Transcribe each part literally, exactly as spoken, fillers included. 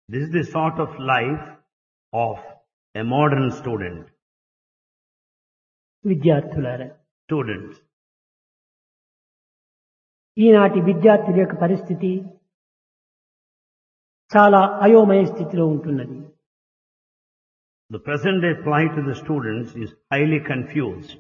This is the sort of life of a modern student. విద్యార్థులారా, Students, ఈనాటి విద్యార్థుల యొక్క పరిస్థితి చాలా అయోమయ స్థితిలో ఉంటున్నది. the present day plight to the students is highly confused.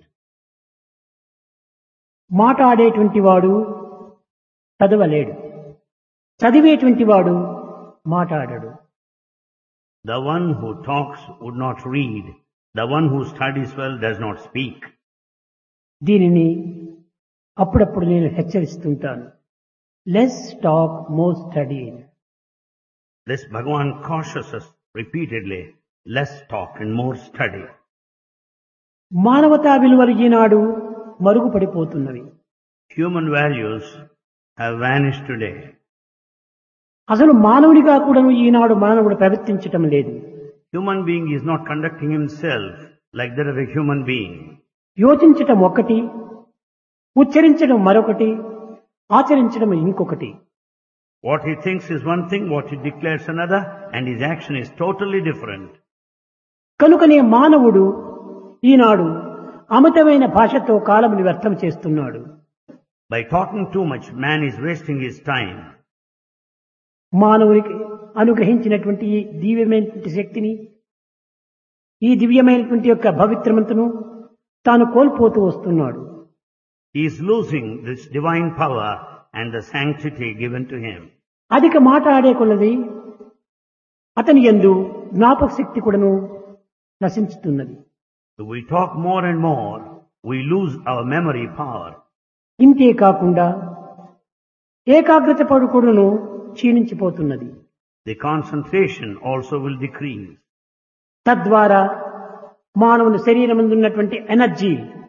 మాట్లాడేటువంటి వాడు చదవలేడు, చదివేటువంటి వాడు మాట్లాడడు. The one who talks would not read. The one who studies well does not speak. దీనిని అప్పుడప్పుడు నేను హెచ్చరిస్తుంటాను. Less talk more study. This Bhagavan cautions us repeatedly, less talk and more study. మానవతా విలువలు ఈనాడు మరుగుపడిపోతున్నవి. Human values have vanished today. అసలు మానవుడిగా కూడా ఈనాడు మానవుడు ప్రవర్తించటం లేదు. Human being is not conducting himself like that of a human being. యోచించటం ఒకటి, ఉచ్చరించడం మరొకటి, ఆచరించడం ఇంకొకటి. What he thinks is one thing, what he declares another, and his action is totally different. కనుకనే మానవుడు ఈనాడు అమితమైన భాషతో కాలముని వ్యర్థం చేస్తున్నాడు. By talking too much, man is wasting his time. మానవునికి అనుగ్రహించినటువంటి ఈ దివ్యమైనటువంటి శక్తిని, ఈ దివ్యమైనటువంటి యొక్క పవిత్రమంతను తాను కోల్పోతూ వస్తున్నాడు. He is losing this divine power and the sanctity given to him. అధిక మాట్లాడే కొలది అతని యందు జ్ఞాపక శక్తి కూడాను నశించుతున్నది. If we talk more and more, we lose our memory power. ఇంతే కాకుండా ఏకాగ్రత పడు కూడాను క్షీణించిపోతున్నది. The concentration also will decrease. తద్వారా మానవుని శరీరం ఉన్నటువంటి ఎనర్జీ,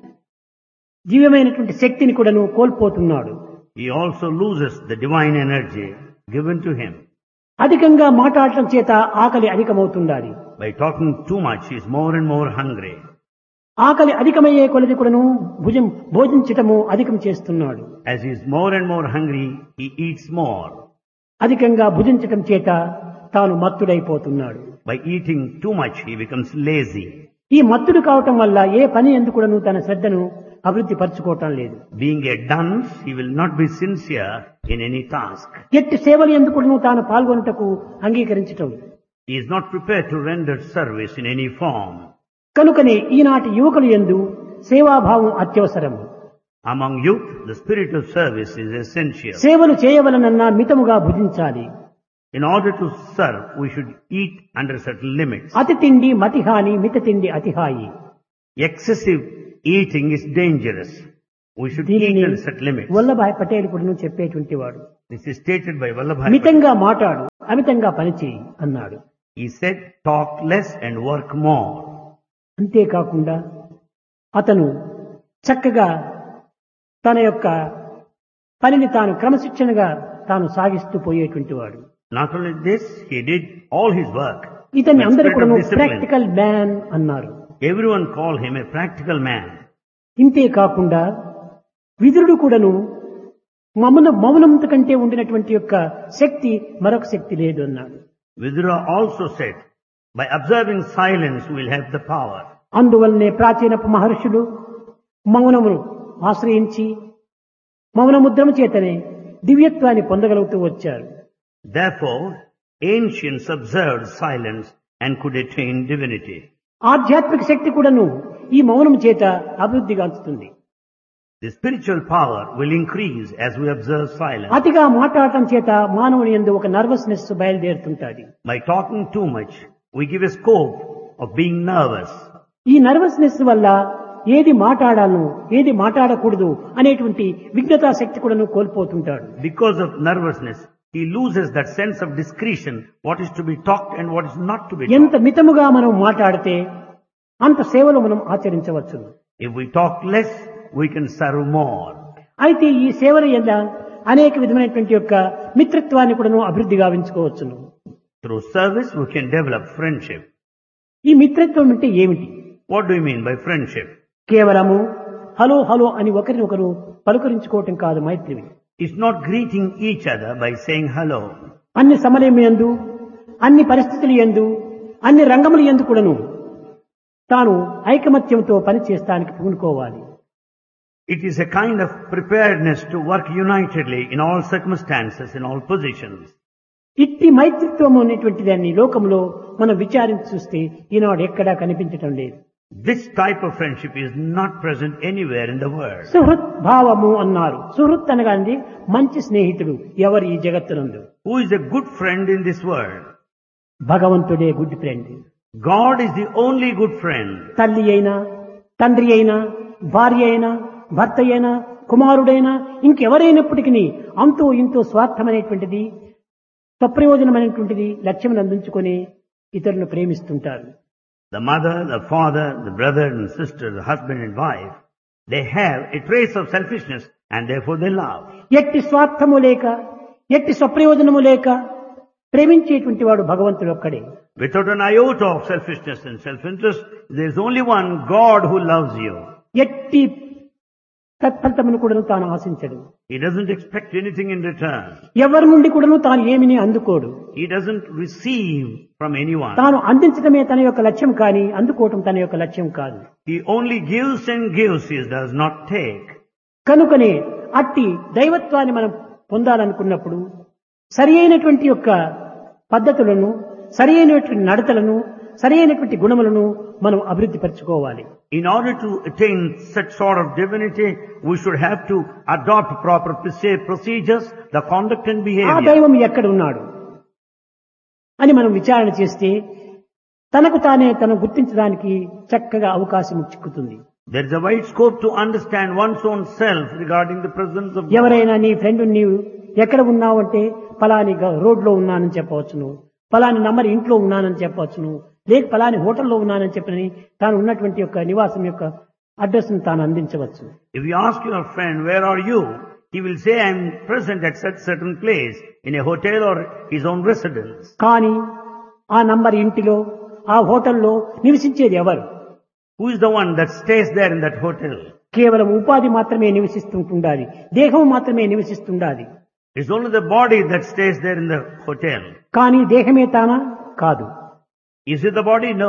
దివ్యమైనటువంటి శక్తిని కూడాను కోల్పోతున్నాడు. He also loses the divine energy given to him. అధికంగా మాట్లాడటం చేత ఆకలి అధికమవుతుండాలి. By talking too much, he is more and more hungry. ఆకలి అధికమయ్యే కొలది కూడాను భుజం భోజించటము అధికం చేస్తున్నాడు. As he is more and more hungry, he eats more. అధికంగా భుజించటం చేత తాను మత్తుడైపోతున్నాడు. By eating too much, he becomes lazy. ఈ మత్తుడు కావటం వల్ల ఏ పని ఎందుకు కూడాను తన శ్రద్ధను అభివృద్ధి పరచుకోవటం లేదు. Being a dunce, he will not be sincere in any task. ఎట్టి సేవలు ఎందుకు కూడాను తాను పాల్గొనుటకు అంగీకరించటం. He is not prepared to render service in any form. కనుకనే ఈనాటి యువకులు యందు సేవాభావం అత్యవసరం. Among youth, the spirit of service is essential. సేవలు చేయవలనన్నా మితముగా భుజించాలి. In order to serve, we should eat under certain limits. అతి తిండి మతిహాని, మిత తిండి అతిహాయి. Excessive eating is dangerous. We should eat దీనిని under certain limits. Vallabhbhai Patel కూడా చెప్పేటువంటి వాడు. This is stated by Vallabhai. మితంగా మాట్లాడు, అమితంగా పనిచేయి అన్నాడు. He said, talk less and work more. అంతేకాకుండా అతను చక్కగా తన యొక్క పనిని తాను క్రమశిక్షణగా తాను సాగిస్తూ పోయేటువంటి వాడు. Not only this, he did all his work. ఇతన్ని with అందరూ spirit కూడా of discipline. ప్రాక్టికల్ మ్యాన్ అన్నారు. Everyone called him a practical man. ఇంతే కాకుండా విదురుడు కూడాను మౌన మౌనంత కంటే ఉండినటువంటి యొక్క శక్తి మరొక శక్తి లేదు అన్నాడు. Vidura also said, by observing silence we will have the power. అందువల్లనే ప్రాచీనపు మహర్షులు మౌనమును ఆశ్రయించి మౌనముద్రము చేతనే దివ్యత్వాన్ని పొందగలుగుతూ వచ్చారు. Therefore, ancients observed silence and could attain divinity. ఆధ్యాత్మిక శక్తి కూడాను ఈ మౌనం చేత అభివృద్ధిగాంచుతుంది. The spiritual power will increase as we observe silence. అతిగా మాట్లాడటం చేత మానవుని యందు ఒక nervousness బయలుదేరుతుంటాది. By talking too much, we give a scope of being nervous. ఈ నర్వస్నెస్ వల్ల ఏది మాట్లాడాలను ఏది మాట్లాడకూడదు అనేటువంటి విజ్ఞతా శక్తి కూడాను కోల్పోతుంటాడు. Because of nervousness, he loses that sense of discretion, what is to be talked and what is not to be ఎంత talked. మితముగా మనం మాట్లాడితే అంత సేవలు మనం ఆచరించవచ్చు. If we talk less, we can serve more. అయితే ఈ సేవల యందు అనేక విధమైనటువంటి యొక్క మిత్రత్వాన్ని కూడాను అభివృద్ధి గావించుకోవచ్చును. Through service, we can develop friendship. ఈ మిత్రత్వం అంటే ఏమిటి? What do you mean by friendship? కేవలము హలో హలో అని ఒకరినొకరు పలుకరించుకోవటం కాదు మైత్రి. It's not greeting each other by saying hello. అన్ని సమయమందు అన్ని పరిస్థితులు యందు అన్ని రంగములు యందు కూడాను తాను ఐకమత్యంతో పని చేస్తానికి పూనుకోవాలి. It is a kind of preparedness to work unitedly in all circumstances, in all positions. ఇట్టి మైత్రిత్వం అనేటువంటి దాన్ని లోకంలో మనం విచారించి చూస్తే ఈనాడు ఎక్కడా కనిపించటం లేదు. This type of friendship is not present anywhere in the world. Suhrit భావము అన్నారు. సుహృత్ అనగానే మంచి స్నేహితుడు ఎవరు ఈ జగత్తునందు? Who is a good friend in this world? భగవంతుడే good friend. God is the only good friend. తల్లి అయినా, తండ్రి అయినా, భార్య అయినా, భర్త అయినా, కుమారుడైనా ఇంకెవరైనప్పటికీ అంతో ఇంతో స్వార్థమైనటువంటిది, స్వప్రయోజనమైనటువంటిది లక్ష్యం అందించుకొని ఇతరులను ప్రేమిస్తుంటారు. The mother, the father, the brother and sister, the husband and wife, they have a trace of selfishness and therefore they love. ఎట్టి స్వార్థము లేక, ఎట్టి స్వప్రయోజనము లేక ప్రేమించేటువంటి వాడు భగవంతుడు ఒక్కడే. Without an iota of selfishness and self-interest, there is only one God who loves you. ఎట్టి తత్ఫలితమును కూడాను తాను ఆశించడు. He doesn't expect anything in return. ఎవరి నుండి కూడాను తాను ఏమిని అందుకోడు. He doesn't receive from anyone. తాను అందించడమే తన యొక్క లక్ష్యం కానీ అందుకోవటం తన యొక్క లక్ష్యం కాదు. He only gives and gives, he does not take. కనుకనే అట్టి దైవత్వాన్ని మనం పొందాలనుకున్నప్పుడు సరి అయినటువంటి యొక్క పద్ధతులను, సరి అయినటువంటి నడతలను, సరి అయినటువంటి గుణములను మనం అభివృద్ధి పరచుకోవాలి. In order to attain such sort of divinity, we should have to adopt proper procedures, the conduct and ఆ behavior. దైవం ఎక్కడ ఉన్నాడు అని మనం విచారణ చేస్తే తనకు తానే తను గుర్తించడానికి చక్కగా అవకాశం చిక్కుతుంది. There is a wide scope to understand one's own self regarding the presence of God. ఎవరైనా నీ ఫ్రెండ్ నీవు ఎక్కడ ఉన్నావు అంటే ఫలాని రోడ్లో ఉన్నానని చెప్పవచ్చును, ఫలాని నంబర్ ఇంట్లో ఉన్నానని చెప్పవచ్చును, లేక ఫలాని హోటల్లో ఉన్నానని చెప్పని తాను ఉన్నటువంటి యొక్క నివాసం యొక్క అడ్రస్ ను తాను అందించవచ్చు. If you ask your friend, where are you? He will say, I am present at such certain place, in a hotel or his own residence. కానీ ఆ నంబర్ ఇంటిలో, ఆ హోటల్లో నివసించేది ఎవరు? Who is the one that stays there in that hotel? కేవలం ఉపాధి మాత్రమే నివసిస్తుండాలి, దేహం మాత్రమే నివసిస్తుండాలి. It's only the body that stays there in the hotel. కానీ దేహమే తానా? కాదు. Is it the body? No.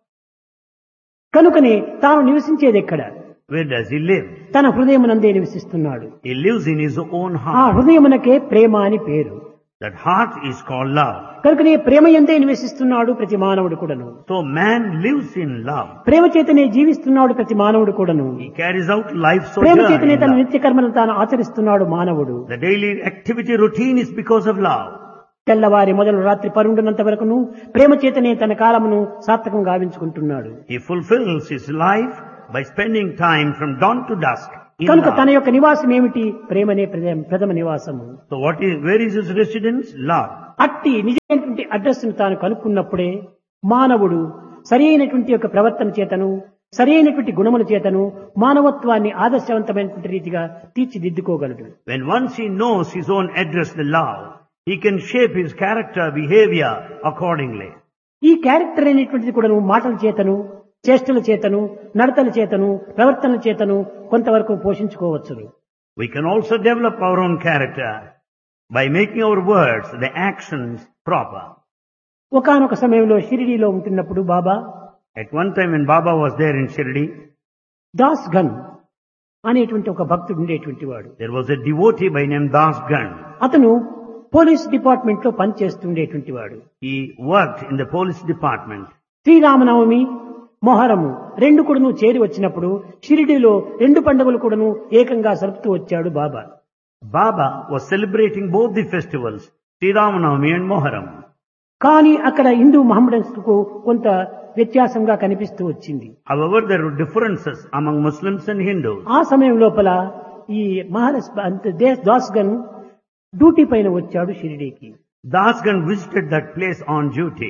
కనుకనే తాను నివసించేది ఎక్కడ? Where does he live? తన హృదయమునందే నివసిస్తున్నాడు. He lives in his own ఆ heart. హృదయమునకే ప్రేమ అని పేరు. That heart is called love. కనుకనే ప్రేమ ఎందే నివసిస్తున్నాడు ప్రతి మానవుడు కూడాను. So man lives in love. ప్రేమ చేతనే జీవిస్తున్నాడు ప్రతి మానవుడు కూడాను. He carries out life Prema sojourn చేతనే in తన love. నిత్య కర్మలను తాను ఆచరిస్తున్నాడు మానవుడు. The daily activity routine is because of love. తెల్లవారి మొదలు రాత్రి పరుండునంత వరకును ప్రేమ చేతనే తన కాలమును సార్థకం గావించుకుంటున్నాడు. He fulfills his life by spending time from dawn to dusk in కనుక తన love. యొక్క నివాసం ఏమిటి? ప్రేమనే ప్రథమ- ప్రథమ నివాసము. So what is, where is his residence? Love. అట్టి నిజమైనటువంటి అడ్రస్ ను తాను కనుక్కున్నప్పుడే మానవుడు సరి అయినటువంటి యొక్క ప్రవర్తన చేతను, సరి అయినటువంటి గుణముల చేతను మానవత్వాన్ని ఆదర్శవంతమైనటువంటి రీతిగా తీర్చిదిద్దుకోగలడు. When once he knows his own address, the love, he can shape his character, behavior accordingly. ఈ క్యారెక్టర్ అనేటువంటిది కూడా మాటల చేతను, చేష్టల చేతను, నడతల చేతను, ప్రవర్తన చేతను కొంతవరకు పోషించుకోవచ్చును. We can also develop our own character by making our words, the actions proper. ఒకానొక సమయంలో షిరిడీలో ఉంటున్నప్పుడు బాబా At one time when Baba was there in Shirdi, Das gun అనేటువంటి ఒక భక్తుడు ఉండేటువంటి వాడు. there was a devotee by name Das Gan. అతను పోలీస్ డిపార్ట్మెంట్ లో పనిచేస్తుండేటువంటి వాడు. He worked in the police department. Sri Rama Navami, Muharram రెండు కూడాను చేరి వచ్చినప్పుడు షిరిడీలో రెండు పండుగలు కూడాను ఏకంగా జరుపుతూ వచ్చాడు బాబా. Baba was celebrating both the festivals, Sri Ramanavami and Moharam. కానీ అక్కడ హిందూ మహమ్మడన్స్ కు కొంత వ్యత్యాసంగా కనిపిస్తూ వచ్చింది. However, there were differences among Muslims and Hindus. ఆ సమయం లోపల ఈ మహారాజ్ దాస్ గన్ డ్యూటీ పైన వచ్చాడు షిరిడీకి. Das Gan visited that place on duty.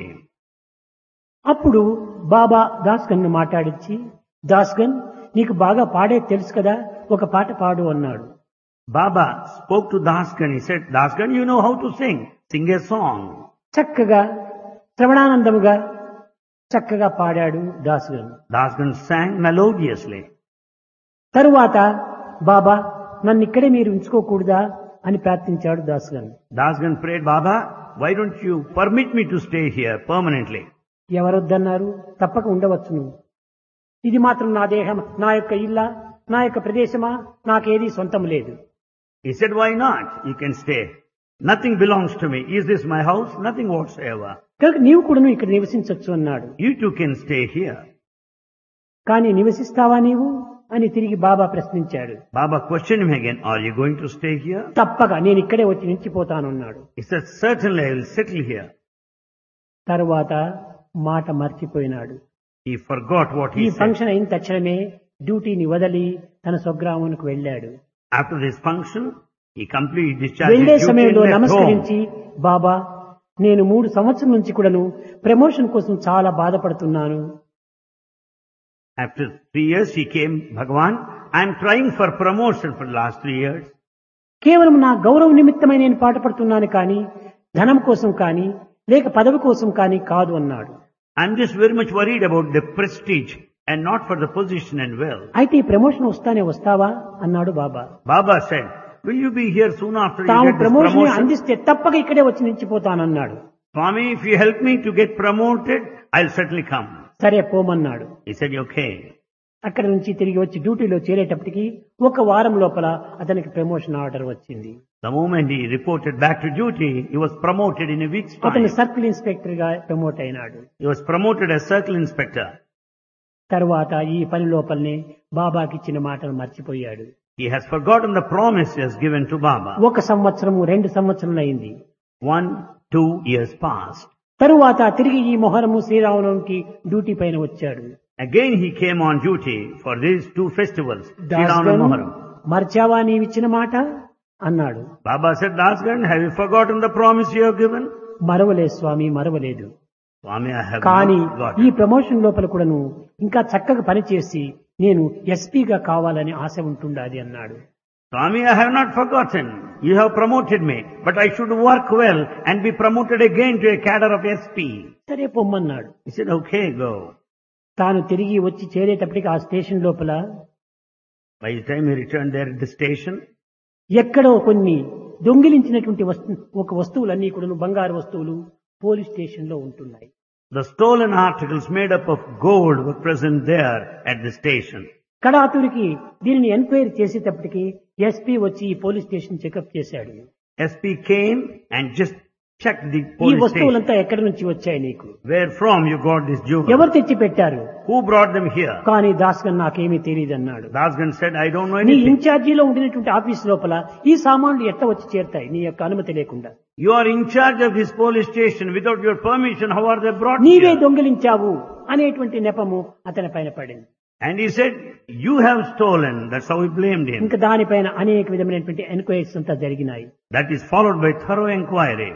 అప్పుడు బాబా దాస్ గన్ ను మాట్లాడించి, దాస్ గన్ నీకు బాగా పాడే తెలుసు కదా, ఒక పాట పాడు అన్నాడు. Baba spoke to Das Gan. He said, Das Gan, you know how to sing. Sing a song. చక్కగా శ్రవణానందముగా చక్కగా పాడాడు Das gun. Das Gan sang melodiously. తరువాత బాబా నన్ను ఇక్కడే మీరు ఉంచుకోకూడదా అని ప్రార్థించాడు Das gun. Das Gan prayed, Baba, why don't you permit me to stay here permanently? ఎవరొద్దన్నారు? తప్పక ఉండవచ్చును. ఇది మాత్రం నా దేహం, నా యొక్క ఇల్ల, నా యొక్క ప్రదేశమా, నాకేది సొంతం లేదు. He said, why not? You can stay. Nothing belongs to me. Is this my house? Nothing whatsoever. కనుక నీవు కూడాను ఇక్కడ నివసించవచ్చు అన్నాడు. You too can stay here. కానీ నివసిస్తావా నీవు అని తిరిగి బాబా ప్రశ్నించాడు. Baba questioned him again, are you going to stay here? తప్పక నేను ఇక్కడే వచ్చి నిలిచిపోతానన్నాడు. He said, certainly I will settle here. తరువాత మాట మర్చిపోయినాడు. He forgot what ఈ he said. ఫంక్షన్ అయిన తక్షణమే డ్యూటీని వదిలి తన స్వగ్రామానికి వెళ్ళాడు. After this function, he completely discharged వెళ్లే his duty and సమయంలో left home. నమస్కరించి, బాబా నేను మూడు సంవత్సరం నుంచి కూడాను ప్రమోషన్ కోసం చాలా బాధపడుతున్నాను. After three years he came, Bhagavan, I am trying for promotion for the last three years. కేవలం నా గౌరవ నిమిత్తమై నేను పాటుపడుతున్నాను కానీ ధనం కోసం కానీ లేక పదవి కోసం కానీ కాదు అన్నాడు. I am just very much worried about the prestige and not for the position and wealth. అయితే ఈ ప్రమోషన్ వస్తానే వస్తావా అన్నాడు బాబా. Baba said, will you be here soon after you తాము get this ప్రమోషన్ promotion? అందిస్తే తప్పక ఇక్కడే వచ్చి నిలిచిపోతానన్నాడు. Swami, if you help me to get promoted, I'll certainly come. సరే పోమన్నాడు. He said, okay. అక్కడి నుంచి తిరిగి వచ్చి డ్యూటీలో చేరేటప్పటికి ఒక వారం లోపల అతనికి ప్రమోషన్ ఆర్డర్ వచ్చింది. The moment he reported back to duty, he was promoted in a week's అతను time. సర్కిల్ ఇన్స్పెక్టర్ గా ప్రమోట్ అయినాడు. He was promoted as circle inspector. తరువాత ఈ పని లోపలనే బాబాకి ఇచ్చిన మాటను మర్చిపోయాడు. He has forgotten the promise he has given to Baba. ఒక సంవత్సరము రెండు సంవత్సరాలు అయింది. One, two years passed. తరువాత తిరిగి ఈ మొహరము శ్రీరామనవమికి డ్యూటీ పైన వచ్చాడు. Again he came on duty for these two festivals, Sri Ram and దాస్గన్, Moharram. మర్చావా నీవిచ్చిన మాట అన్నాడు. Baba said, Dasgan, have you forgotten the promise you have given? మరవలేదు Swamy, మరవలేదు. Swami, I have కానీ not forgotten. ఈ promotion లోపల కూడాను ఇంకా చక్కగా పనిచేసి నేను ఎస్పీగా కావాలని ఆశ ఉంటుండాది అన్నాడు. Swami, I have not forgotten. You have promoted me, but I should work well and be promoted again to a cadre of S P. సరే పొమ్మన్నాడు. He said, okay, go. తాను తిరిగి వచ్చి చేరేటప్పటికి ఆ స్టేషన్ లోపల By the time he returned there at the station, ఎక్కడో కొన్ని దొంగిలించినటువంటి వస్తు ఒక వస్తువులన్నీ కూడా బంగారు వస్తువులు పోలీస్ స్టేషన్ లో ఉంటున్నాయి. the stolen articles made up of gold were present there at the station. కడాతురికి దీనిని ఎంక్వైరీ చేసేటప్పటికి ఎస్పీ వచ్చి ఈ పోలీస్ స్టేషన్ చెకప్ చేశాడు. S P came and just checked the ఈ police station. వస్తువులంతా ఎక్కడి నుంచి వచ్చాయి నీకు? Where from you got this jewel? ఎవరు తెచ్చి పెట్టారు? Who brought them here? కానీ దాస్గన్ నాకేమీ తెలియదు అన్నాడు. Dasgan said, I don't know నీ anything. ఇన్ఛార్జీలో ఉండినటువంటి ఆఫీస్ లోపల ఈ సామాన్లు ఎట్ట వచ్చి చేరుతాయి నీ యొక్క అనుమతి లేకుండా? You are in charge of this police station. Without your permission, how are they brought నీవే here? దొంగిలించావు అనేటువంటి నెపము అతని పైన పడింది. And he said, you have stolen. That's how he blamed him. ఇంకా దానిపైన అనేక విధమైనటువంటి ఎంక్వైరీస్ అంతా జరిగినాయి. That is followed by thorough inquiry.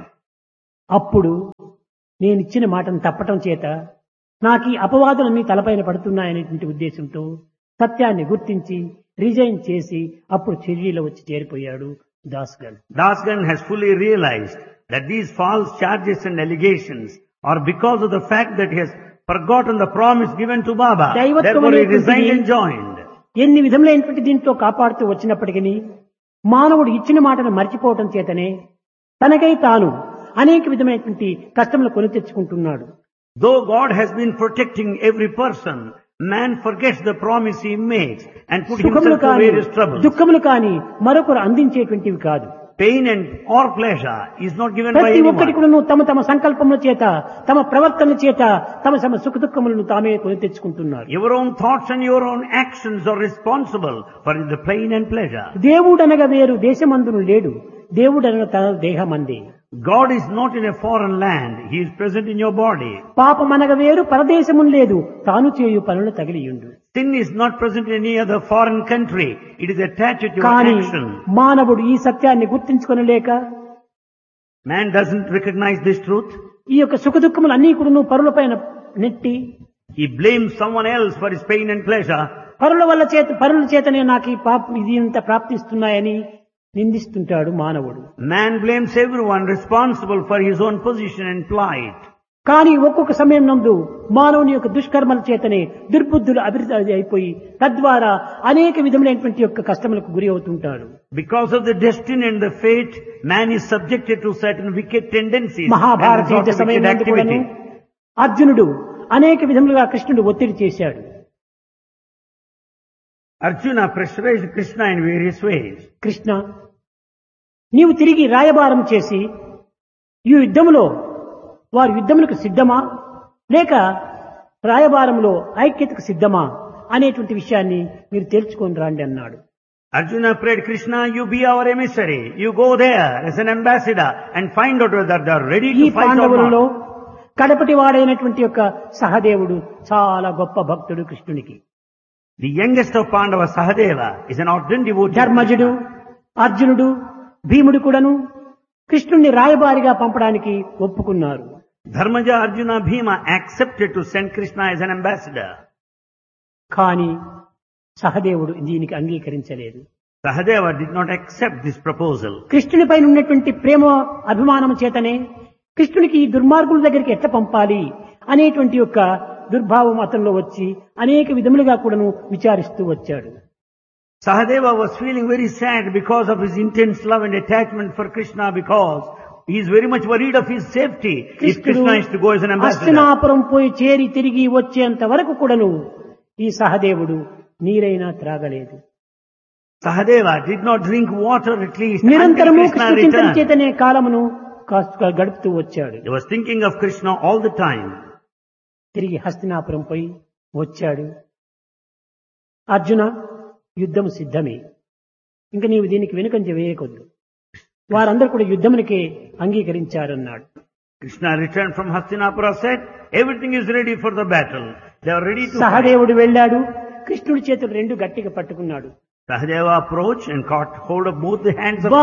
అప్పుడు నేను ఇచ్చిన మాటను తప్పటం చేత నాకు ఈ అపవాదులన్నీ తలపైన పడుతున్నాయనేటువంటి ఉద్దేశంతో సత్యాన్ని గుర్తించి రిజైన్ చేసి అప్పుడు చెర్రీలో వచ్చి చేరిపోయాడు దాస్గన్. Dasgan has fully realized that these false charges and allegations are because of the fact that he has forgotten the promise given to Baba. Therefore he resigned and joined. ఎన్ని విధములైనటువంటి దీంట్లో కాపాడుతూ వచ్చినప్పటికీ మానవుడు ఇచ్చిన మాటను మర్చిపోవటం చేతనే తనకై తాను అనేక విధమైనటువంటి కష్టములు కొని తెచ్చుకుంటున్నాడు. Though God has been protecting every person, man forgets the promise he makes and puts సుఖములు himself to కాని various troubles. దుఃఖములు కాని మరొకరు అందించేటువంటివి కాదు. Pain and or pleasure is not given by ప్రతి ఒక్కటి anyone. కూడా తమ తమ సంకల్పముల చేత తమ ప్రవర్తన చేత తమ తమ సుఖ దుఃఖములను తామే కొని తెచ్చుకుంటున్నారు. Your own thoughts and your own actions are responsible for the pain and pleasure. దేవుడనగా వేరు దేశమందును లేడు, దేవుడనగా తన దేహమందే. God is not in a foreign land. He is present in your body. పాపమనగా వేరు పరదేశమును లేదు, తాను చేయు పనులు తగిలియుండు. Sin is not present in any other foreign country. It is attached to your కానీ action. మానవుడు ఈ సత్యాన్ని గుర్తించుకొనలేక Man doesn't recognize this truth. ఈ యొక్క సుఖ దుఃఖములు అన్ని కూడా పరుల పైన నెట్టి He blames someone else for his pain and pleasure. పరుల వల్ల చేత పరుల చేతనే నాకు ఈ పాప ఇది ఇంత ప్రాప్తిస్తున్నాయని నిందిస్తుంటాడు మానవుడు. Man blames everyone responsible for his own position and plight. కానీ ఒక్కొక్క సమయం నందు మానవుని యొక్క దుష్కర్మల చేతనే దుర్బుద్ధులు అభివృద్ధి అయిపోయి తద్వారా అనేక విధములైనటువంటి యొక్క కష్టములకు గురి అవుతుంటాడు. Because of the destiny and the fate, man is subjected to certain wicked tendencies. Mahabharata and resort యుద్ధ to సమయం wicked నందు కూడాను activity. అర్జునుడు అనేక విధములుగా కృష్ణుడు ఒత్తిడి చేశాడు. Arjuna pressurized Krishna in various ways. Krishna, నీవు తిరిగి రాయబారం చేసి ఈ యుద్ధములో వారి యుద్ధములకు సిద్ధమా లేక రాయబారంలో ఐక్యతకు సిద్ధమా అనేటువంటి విషయాన్ని మీరు తెలుసుకొని రాండి అన్నాడు. Arjuna prayed, Krishna, you be our emissary. You go there as an ambassador and find out whether they are ready ఈ to fight or పాండవులలో not. కడపటి వాడైనటువంటి యొక్క సహదేవుడు చాలా గొప్ప భక్తుడు కృష్ణునికి. The youngest of Pandava, Sahadeva, is an ardent devotee. ధర్మజుడు, అర్జునుడు, భీముడు కూడాను కృష్ణుణ్ణి రాయబారిగా పంపడానికి ఒప్పుకున్నారు. Dharmaja, Arjuna, Bhima accepted to send Krishna as an ambassador. కానీ సహదేవుడు దీనికి అంగీకరించలేదు. Sahadeva did not accept this proposal. కృష్ణునిపైన ఉన్నటువంటి ప్రేమ అభిమానం చేతనే కృష్ణునికి ఈ దుర్మార్గుల దగ్గరికి ఎట్లా పంపాలి అనేటువంటి యొక్క దుర్భావం అతనిలో వచ్చి అనేక విధములుగా కూడాను విచారిస్తూ వచ్చాడు. Sahadeva was feeling very sad because of his intense love and attachment for Krishna, because he is very much worried of his safety if కృష్ణుడు Krishna is to go as an ambassador. Hastinapuram పోయి చేరి తిరిగి వచ్చేంత వరకు కూడాను ఈ సహదేవుడు నీరైనా త్రాగలేదు. Sahadeva did not drink water at least until నిరంతరము Krishna కృష్ణ చింతన returned. చేతనే కాలమును కాస్త గడుపుతూ వచ్చాడు. He was thinking of Krishna all the time. తిరిగి హస్తినాపురం పోయి వచ్చాడు. అర్జున, యుద్ధం సిద్ధమే, ఇంకా నీవు దీనికి వెనుకంజ వేయకొద్దు. వారందరూ కూడా యుద్ధమునికే అంగీకరించారన్నాడు. Krishna returned from Hastinapura, said, everything is ready for the battle. They are ready to fight. సహదేవుడు వెళ్ళాడు. కృష్ణుడి చేతులు రెండు గట్టిగా పట్టుకున్నాడు. Sahadeva approached and caught hold of both the hands of